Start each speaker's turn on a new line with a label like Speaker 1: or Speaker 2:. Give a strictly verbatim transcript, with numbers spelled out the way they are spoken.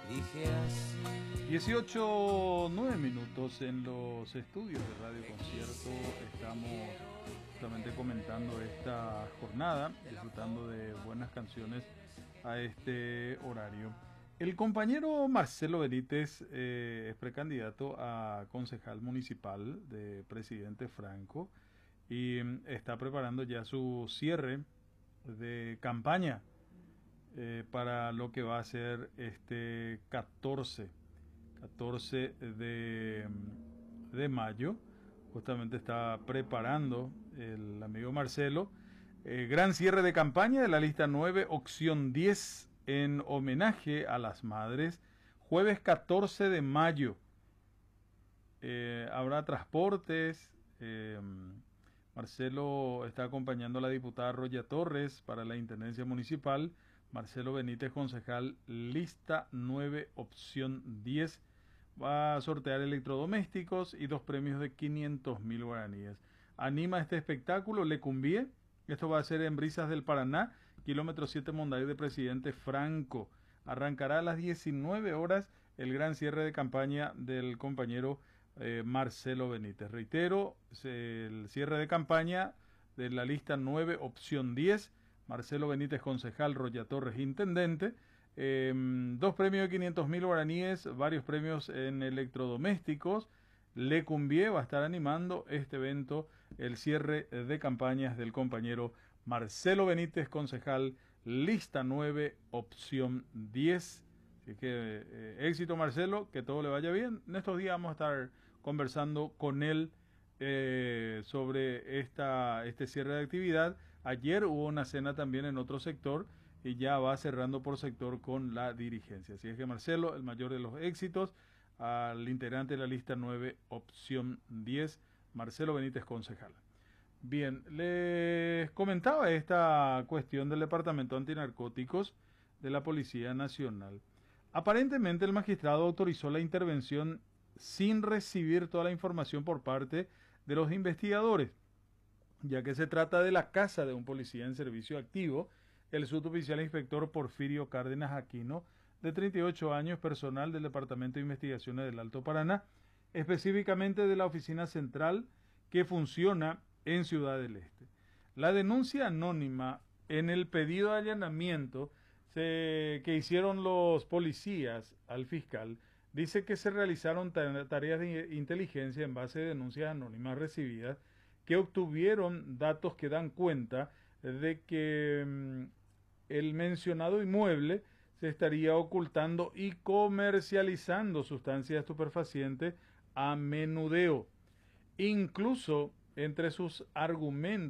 Speaker 1: dije así.
Speaker 2: dieciocho, nueve minutos en los estudios de Radio Concierto. Estamos justamente comentando esta jornada, disfrutando de buenas canciones a este horario. El compañero Marcelo Benítez eh, es precandidato a concejal municipal de Presidente Franco y está preparando ya su cierre de campaña eh, para lo que va a ser este catorce de, de mayo. Justamente está preparando el amigo Marcelo eh, gran cierre de campaña de la lista nueve, opción diez, en homenaje a las madres, jueves catorce de mayo. Eh, habrá transportes. eh, Marcelo está acompañando a la diputada Roya Torres para la Intendencia Municipal. Marcelo Benítez, concejal, lista nueve, opción diez. Va a sortear electrodomésticos y dos premios de quinientos mil guaraníes. Anima este espectáculo Lecumbie. Esto va a ser en Brisas del Paraná, kilómetro siete, Monday de Presidente Franco. Arrancará a las diecinueve horas el gran cierre de campaña del compañero eh, Marcelo Benítez. Reitero, el cierre de campaña de la lista nueve, opción diez. Marcelo Benítez, concejal, Roya Torres, intendente. Eh, dos premios de quinientos mil guaraníes, varios premios en electrodomésticos. Lecumbie va a estar animando este evento, el cierre de campañas del compañero Marcelo Benítez, concejal, lista nueve, opción diez. Así que eh, éxito Marcelo, que todo le vaya bien. En estos días vamos a estar conversando con él eh, sobre esta, este cierre de actividad. Ayer hubo una cena también en otro sector y ya va cerrando por sector con la dirigencia. Así es que Marcelo, el mayor de los éxitos, al integrante de la lista nueve, opción diez, Marcelo Benítez, concejal. Bien, les comentaba esta cuestión del Departamento Antinarcóticos de la Policía Nacional. Aparentemente el magistrado autorizó la intervención sin recibir toda la información por parte de los investigadores, ya que se trata de la casa de un policía en servicio activo, el suboficial inspector Porfirio Cárdenas Aquino, de treinta y ocho años, personal del Departamento de Investigaciones del Alto Paraná, específicamente de la Oficina Central que funciona en Ciudad del Este. La denuncia anónima en el pedido de allanamiento se, que hicieron los policías al fiscal dice que se realizaron tareas de inteligencia en base a denuncias anónimas recibidas que obtuvieron datos que dan cuenta de que mm, el mencionado inmueble se estaría ocultando y comercializando sustancias estupefacientes a menudeo. Incluso entre sus argumentos